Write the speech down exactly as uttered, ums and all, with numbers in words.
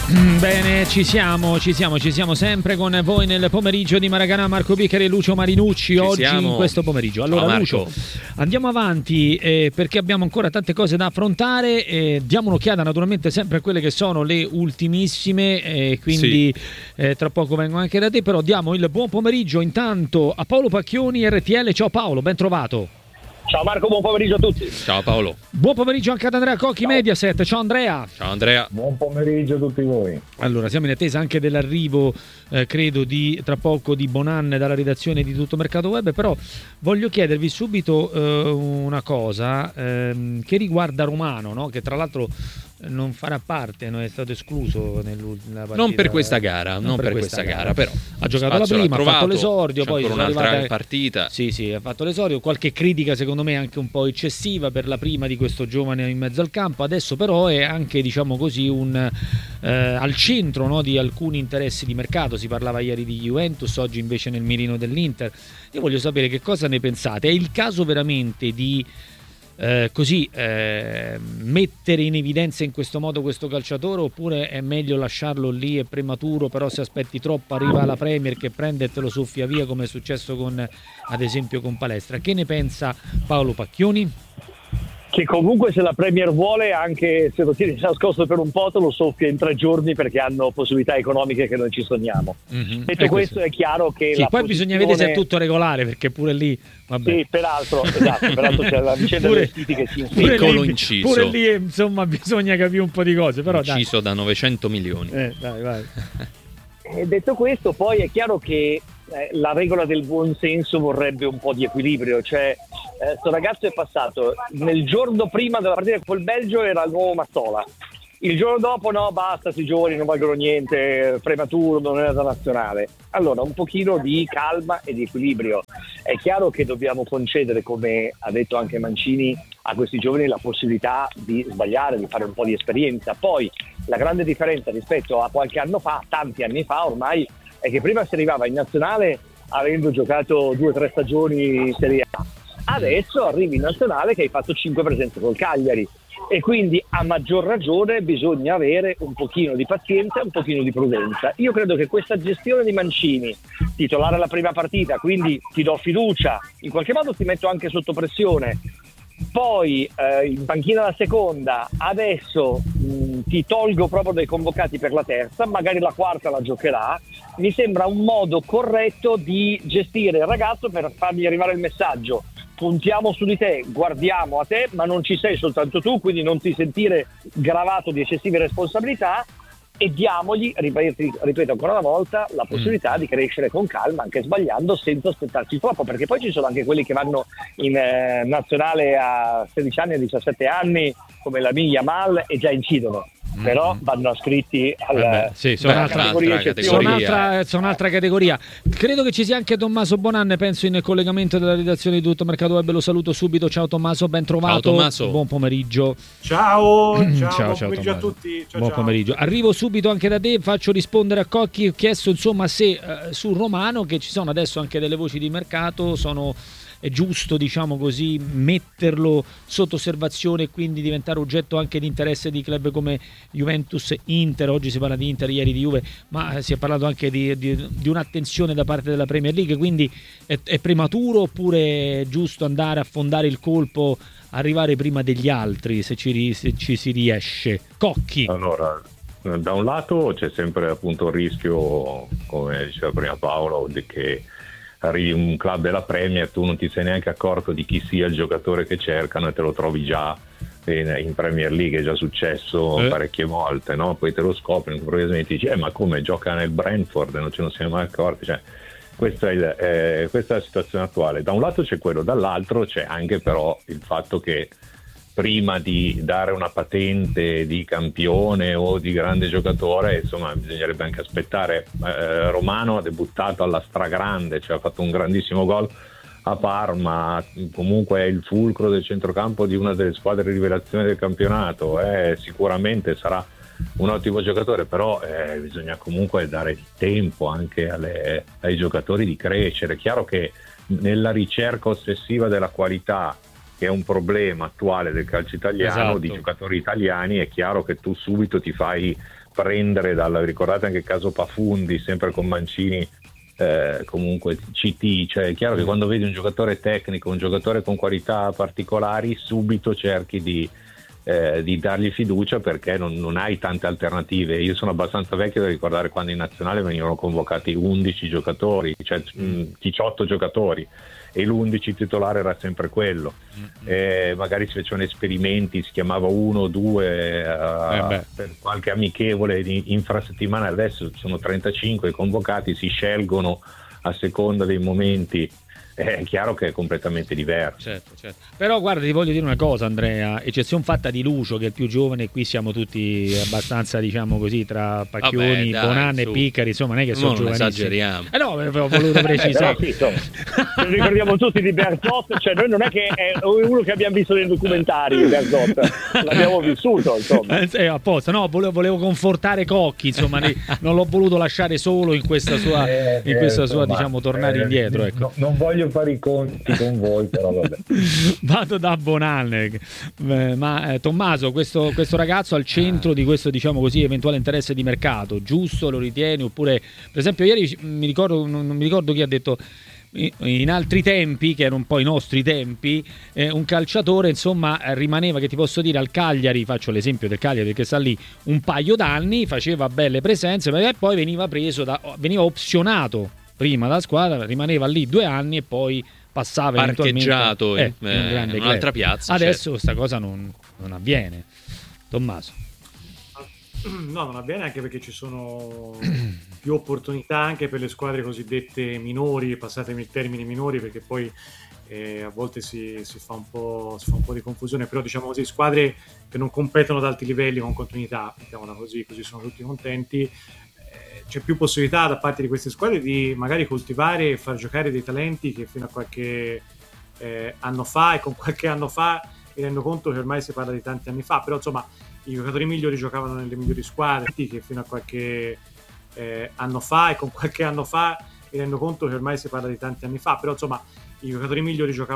Bene, ci siamo, ci siamo, ci siamo sempre con voi nel pomeriggio di Maracanã, Marco Biccari e Lucio Marinucci, ci oggi siamo. in questo pomeriggio. Allora Ciao, Lucio, andiamo avanti eh, perché abbiamo ancora tante cose da affrontare, eh, diamo un'occhiata naturalmente sempre a quelle che sono le ultimissime, eh, quindi sì. eh, tra poco vengo anche da te, però diamo il buon pomeriggio intanto a Paolo Pacchioni, R T L. Ciao Paolo, ben trovato. Ciao Marco, buon pomeriggio a tutti. Ciao Paolo. Buon pomeriggio anche ad Andrea Cocchi, ciao. Mediaset. Ciao Andrea. Ciao Andrea. Buon pomeriggio a tutti voi. Allora, siamo in attesa anche dell'arrivo, eh, credo, di tra poco di Bonan dalla redazione di Tutto Mercato Web, però voglio chiedervi subito eh, una cosa ehm, che riguarda Romano, no? Che tra l'altro non farà parte, non è stato escluso nella partita. Non per questa gara, non, non per, per questa, questa gara, gara, però ha giocato la prima, ha fatto l'esordio, poi ancora un'altra arrivate... partita. Sì, sì, ha fatto l'esordio, qualche critica secondo me anche un po' eccessiva per la prima di questo giovane in mezzo al campo, adesso però è anche, diciamo così, un eh, al centro, no, di alcuni interessi di mercato. Si parlava ieri di Juventus, oggi invece nel mirino dell'Inter. Io voglio sapere che cosa ne pensate. È il caso veramente di Eh, così eh, mettere in evidenza in questo modo questo calciatore, oppure è meglio lasciarlo lì, è prematuro, però se aspetti troppo arriva la Premier che prende e te lo soffia via, come è successo con, ad esempio, con Palestra. Che ne pensa Paolo Pacchioni? Che comunque se la Premier vuole, anche se lo tieni nascosto per un po', te lo soffia in tre giorni perché hanno possibilità economiche che non ci sogniamo. Mm-hmm. Detto è questo, questo è chiaro che sì, la poi posizione... bisogna vedere se è tutto regolare, perché pure lì vabbè. Sì, peraltro, esatto, peraltro c'è la vicenda pure, dei vestiti che si piccolo inciso. Pure lì insomma bisogna capire un po' di cose, però inciso dai. Da novecento milioni. Eh, dai, vai. E detto questo, poi è chiaro che eh, la regola del buon senso vorrebbe un po' di equilibrio, cioè questo eh, ragazzo è passato nel giorno prima della partita col Belgio era il nuovo Mazzola, il giorno dopo no, basta, sti giovani non valgono niente, prematuro, non era da nazionale. Allora un pochino di calma e di equilibrio. È chiaro che dobbiamo concedere, come ha detto anche Mancini, a questi giovani la possibilità di sbagliare, di fare un po' di esperienza. Poi la grande differenza rispetto a qualche anno fa, tanti anni fa ormai, è che prima si arrivava in nazionale avendo giocato due o tre stagioni in Serie A. Adesso arrivi in nazionale che hai fatto cinque presenze col Cagliari, e quindi a maggior ragione bisogna avere un pochino di pazienza e un pochino di prudenza. Io credo che questa gestione di Mancini, titolare la prima partita, quindi ti do fiducia, in qualche modo ti metto anche sotto pressione, poi eh, in panchina la seconda, adesso mh, ti tolgo proprio dai convocati per la terza, magari la quarta la giocherà, mi sembra un modo corretto di gestire il ragazzo per fargli arrivare il messaggio: puntiamo su di te, guardiamo a te, ma non ci sei soltanto tu, quindi non ti sentire gravato di eccessive responsabilità, e diamogli, ripeto, ripeto ancora una volta, la possibilità mm. di crescere con calma, anche sbagliando, senza aspettarci troppo, perché poi ci sono anche quelli che vanno in eh, nazionale a sedici anni, a diciassette anni, come la Lamine Yamal, e già incidono. Però vanno ascritti alla, sì, sono, alla altra, categoria, altra categoria. Sono, altra, sono un'altra categoria. Credo che ci sia anche Tommaso Bonan, penso, in collegamento della redazione di Tutto Mercato Web. Lo saluto subito. Ciao Tommaso, ben trovato. Ciao Tommaso. Buon pomeriggio. Ciao, ciao, ciao, buon ciao pomeriggio Tommaso. a tutti. Ciao, buon ciao. pomeriggio. Arrivo subito anche da te, faccio rispondere a Cocchi. Ho chiesto insomma se eh, sul Romano, che ci sono adesso anche delle voci di mercato, sono è giusto, diciamo così, metterlo sotto osservazione e quindi diventare oggetto anche di interesse di club come Juventus, Inter. Oggi si parla di Inter, ieri di Juve, ma si è parlato anche di, di, di un'attenzione da parte della Premier League, quindi è, è prematuro oppure è giusto andare a fondare il colpo, arrivare prima degli altri, se ci, se ci si riesce? Cocchi. Allora, da un lato c'è sempre appunto il rischio, come diceva prima Paolo, di che arrivi in un club della Premier, tu non ti sei neanche accorto di chi sia il giocatore che cercano e te lo trovi già in, in Premier League. È già successo eh. parecchie volte, no? Poi te lo scopri, improvvisamente dici eh, ma come, gioca nel Brentford e non ce ne siamo mai accorti. Cioè, questa è, il, eh, questa è la situazione attuale. Da un lato c'è quello, dall'altro c'è anche però il fatto che prima di dare una patente di campione o di grande giocatore, insomma, bisognerebbe anche aspettare. eh, Romano ha debuttato alla stragrande, cioè ha fatto un grandissimo gol a Parma, comunque è il fulcro del centrocampo di una delle squadre rivelazione del campionato, eh, sicuramente sarà un ottimo giocatore, però eh, bisogna comunque dare il tempo anche alle, ai giocatori di crescere. Chiaro che nella ricerca ossessiva della qualità, che è un problema attuale del calcio italiano, esatto, di giocatori italiani, è chiaro che tu subito ti fai prendere dalla, ricordate anche il caso Pafundi, sempre con Mancini, eh, comunque C T, cioè è chiaro che quando vedi un giocatore tecnico, un giocatore con qualità particolari, subito cerchi di, eh, di dargli fiducia, perché non, non hai tante alternative. Io sono abbastanza vecchio da ricordare quando in nazionale venivano convocati undici giocatori, cioè mh, diciotto giocatori, e l'undici titolare era sempre quello. Eh, magari si facevano esperimenti, si chiamava uno o due uh, eh per qualche amichevole infrasettimanale. Adesso sono trentacinque convocati, si scelgono a seconda dei momenti. È chiaro che è completamente diverso. Certo, certo. Però guarda, ti voglio dire una cosa, Andrea, eccezione fatta di Lucio, che è il più giovane, qui siamo tutti abbastanza, diciamo così, tra Pacchioni, Bonanno e Piccari, insomma non è che sono giovanissimi. Esageriamo. Eh no, avevo voluto precisare. eh, però, sì, ce lo ricordiamo tutti di Bearzot, cioè noi non è che è uno che abbiamo visto nei documentari, Bearzot, l'abbiamo vissuto, insomma. Eh, apposta, no, volevo, volevo confortare Cocchi, insomma, non l'ho voluto lasciare solo in questa sua, eh, in questa eh, sua, ma, diciamo, tornare eh, indietro, ecco. No, non voglio fare i conti con voi, però vabbè. Vado da Bonanne, eh, ma eh, Tommaso, questo, questo ragazzo al centro di questo, diciamo così, eventuale interesse di mercato, giusto, lo ritieni? Oppure, per esempio, ieri mi ricordo, non, non mi ricordo chi ha detto, in altri tempi, che erano un po' i nostri tempi, eh, un calciatore insomma rimaneva, che ti posso dire, al Cagliari, faccio l'esempio del Cagliari perché sta lì un paio d'anni, faceva belle presenze, e poi veniva preso da, veniva opzionato prima da squadra, rimaneva lì due anni e poi passava parcheggiato eh, in, in, in, in un'altra piazza. Adesso certo. questa cosa non, non avviene. Tommaso. No, non avviene, anche perché ci sono più opportunità anche per le squadre cosiddette minori, passatemi il termine minori, perché poi eh, a volte si, si, fa un po', si fa un po' di confusione, però diciamo così, squadre che non competono ad alti livelli con continuità, mettiamola così, così sono tutti contenti. C'è più possibilità da parte di queste squadre di magari coltivare e far giocare dei talenti che fino a qualche eh, anno fa, e con qualche anno fa mi rendo conto che ormai si parla di tanti anni fa, però insomma i giocatori migliori giocavano nelle migliori squadre, che fino a qualche eh, anno fa, e con qualche anno fa mi rendo conto che ormai si parla di tanti anni fa, però insomma i giocatori migliori giocavano